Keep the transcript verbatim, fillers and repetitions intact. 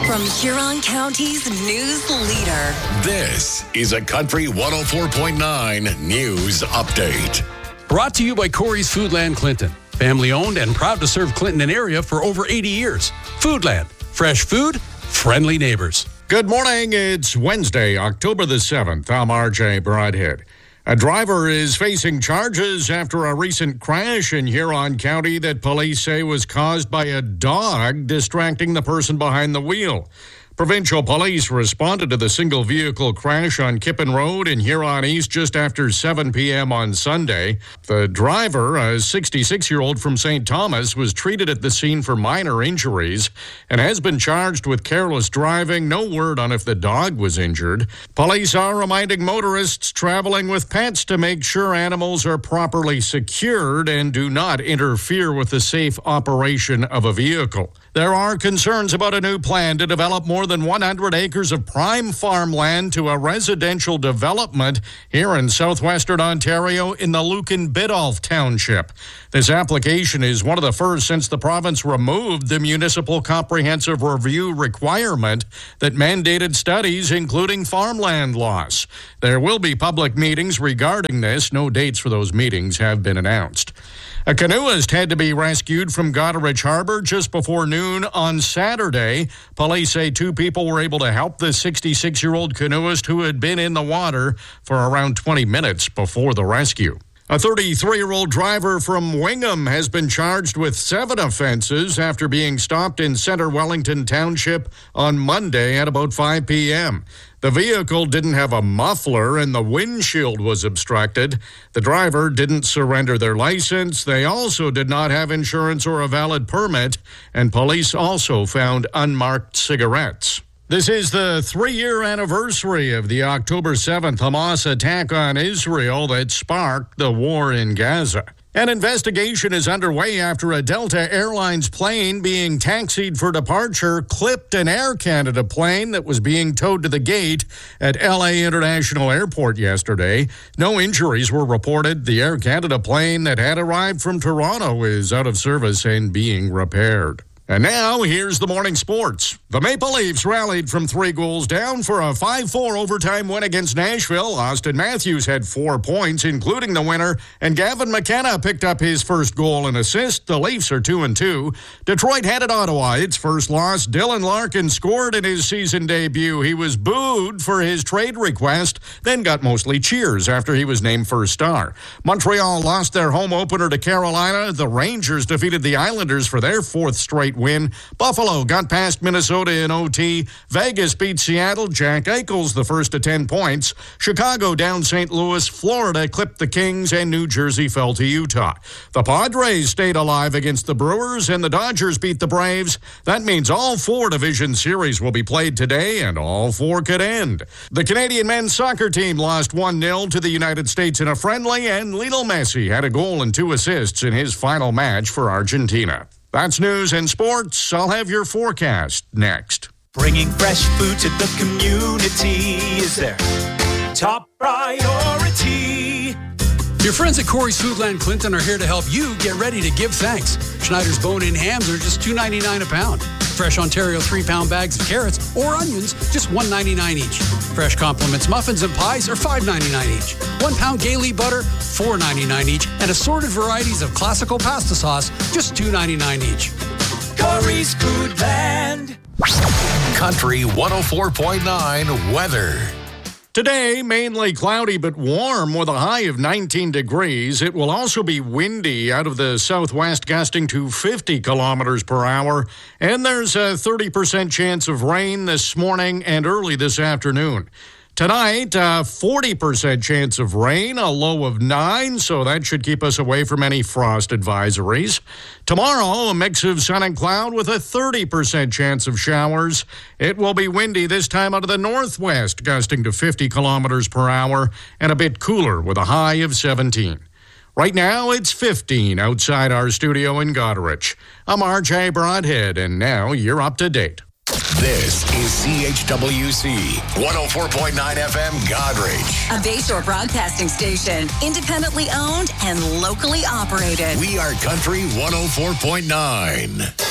From Huron County's news leader. This is a Country one oh four point nine News Update. Brought to you by Corey's Foodland Clinton. Family owned and proud to serve Clinton and area for over eighty years. Foodland. Fresh food, friendly neighbors. Good morning. It's Wednesday, October the seventh. I'm R J Broadhead. A driver is facing charges after a recent crash in Huron County that police say was caused by a dog distracting the person behind the wheel. Provincial police responded to the single vehicle crash on Kippen Road in Huron East just after seven p.m. on Sunday. The driver, a sixty-six-year-old from Saint Thomas, was treated at the scene for minor injuries and has been charged with careless driving. No word on if the dog was injured. Police are reminding motorists traveling with pets to make sure animals are properly secured and do not interfere with the safe operation of a vehicle. There are concerns about a new plan to develop more than one hundred acres of prime farmland to a residential development here in southwestern Ontario in the Lucan-Biddulph Township. This application is one of the first since the province removed the municipal comprehensive review requirement that mandated studies, including farmland loss. There will be public meetings regarding this. No dates for those meetings have been announced. A canoeist had to be rescued from Goderich Harbor just before noon on Saturday. Police say two people were able to help the sixty-six-year-old canoeist who had been in the water for around twenty minutes before the rescue. A thirty-three-year-old driver from Wingham has been charged with seven offenses after being stopped in Centre Wellington Township on Monday at about five p.m. The vehicle didn't have a muffler and the windshield was obstructed. The driver didn't surrender their license. They also did not have insurance or a valid permit, and police also found unmarked cigarettes. This is the three-year anniversary of the October seventh Hamas attack on Israel that sparked the war in Gaza. An investigation is underway after a Delta Airlines plane being taxied for departure clipped an Air Canada plane that was being towed to the gate at L A International Airport yesterday. No injuries were reported. The Air Canada plane that had arrived from Toronto is out of service and being repaired. And now, here's the morning sports. The Maple Leafs rallied from three goals down for a five four overtime win against Nashville. Austin Matthews had four points, including the winner, and Gavin McKenna picked up his first goal and assist. The Leafs are two and two. Detroit headed Ottawa its first loss. Dylan Larkin scored in his season debut. He was booed for his trade request, then got mostly cheers after he was named first star. Montreal lost their home opener to Carolina. The Rangers defeated the Islanders for their fourth straight win. Buffalo got past Minnesota in O T. Vegas beat Seattle. Jack Eichels the first to ten points. Chicago down Saint Louis. Florida clipped the Kings, and New Jersey fell to Utah. The Padres stayed alive against the Brewers, and the Dodgers beat the Braves. That means all four division series will be played today, and all four could end. The Canadian men's soccer team lost one nil to the United States in a friendly, and Lionel Messi had a goal and two assists in his final match for Argentina. That's news and sports. I'll have your forecast next. Bringing fresh food to the community is their top priority. Your friends at Corey's Foodland Clinton are here to help you get ready to give thanks. Schneider's bone-in hams are just two dollars and ninety-nine cents a pound. Fresh Ontario three-pound bags of carrots or onions, just one dollar and ninety-nine cents each. Fresh Compliments muffins and pies are five dollars and ninety-nine cents each. One pound Gailey butter, four dollars and ninety-nine cents each. And assorted varieties of classical pasta sauce, just two dollars and ninety-nine cents each. Corey's Foodland. Country one oh four point nine weather. Today, mainly cloudy but warm with a high of nineteen degrees. It will also be windy out of the southwest, gusting to fifty kilometers per hour. And there's a thirty percent chance of rain this morning and early this afternoon. Tonight, a forty percent chance of rain, a low of nine, so that should keep us away from any frost advisories. Tomorrow, a mix of sun and cloud with a thirty percent chance of showers. It will be windy this time out of the northwest, gusting to fifty kilometers per hour, and a bit cooler with a high of seventeen. Right now, it's fifteen outside our studio in Goderich. I'm R J Broadhead, and now you're up to date. This is C H W C one oh four point nine F M Goderich. A Bayshore broadcasting station, independently owned and locally operated. We are Country one oh four point nine.